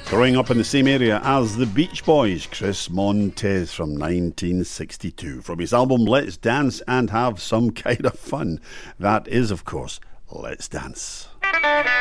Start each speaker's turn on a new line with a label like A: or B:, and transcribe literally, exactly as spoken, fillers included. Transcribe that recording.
A: Growing up in the same area as the Beach Boys, Chris Montez from nineteen sixty-two. From his album Let's Dance and Have Some Kind of Fun. That is, of course, Let's Dance.